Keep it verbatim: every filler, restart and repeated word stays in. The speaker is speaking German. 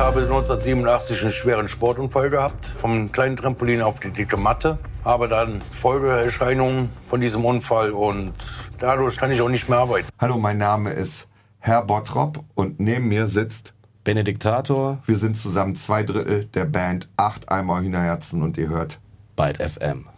habe neunzehnhundertsiebenundachtzig einen schweren Sportunfall gehabt, vom kleinen Trampolin auf die dicke Matte. Habe dann Folgeerscheinungen von diesem Unfall und dadurch kann ich auch nicht mehr arbeiten. Hallo, mein Name ist Herr Bottrop und neben mir sitzt Benediktator. Wir sind zusammen zwei Drittel der Band Acht Eimer Hühnerherzen und ihr hört Byte F M.